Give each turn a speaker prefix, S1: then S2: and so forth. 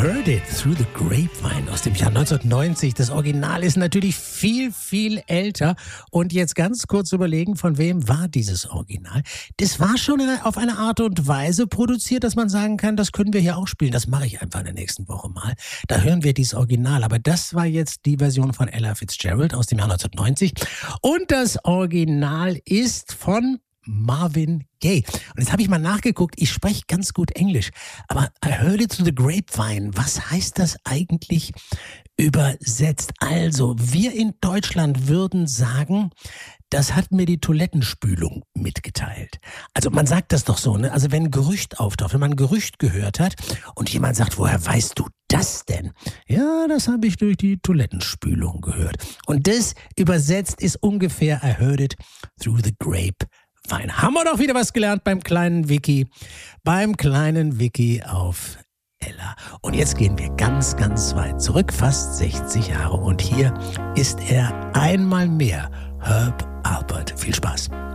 S1: Heard It Through the Grapevine aus dem Jahr 1990. Das Original ist natürlich viel, viel älter. Und jetzt ganz kurz überlegen, von wem war dieses Original? Das war schon auf eine Art und Weise produziert, dass man sagen kann, das können wir hier auch spielen. Das mache ich einfach in der nächsten Woche mal. Da hören wir dieses Original. Aber das war jetzt die Version von Ella Fitzgerald aus dem Jahr 1990. Und das Original ist von Marvin Gaye. Und jetzt habe ich mal nachgeguckt, ich spreche ganz gut Englisch, aber I heard it through the grapevine. Was heißt das eigentlich übersetzt? Also, wir in Deutschland würden sagen, das hat mir die Toilettenspülung mitgeteilt. Also man sagt das doch so, ne? Also wenn ein Gerücht auftaucht, wenn man ein Gerücht gehört hat und jemand sagt, woher weißt du das denn? Ja, das habe ich durch die Toilettenspülung gehört. Und das übersetzt ist ungefähr I heard it through the grapevine. Haben wir doch wieder was gelernt beim kleinen Vicky auf Ella. Und jetzt gehen wir ganz, ganz weit zurück, fast 60 Jahre. Und hier ist er einmal mehr, Herb Alpert. Viel Spaß.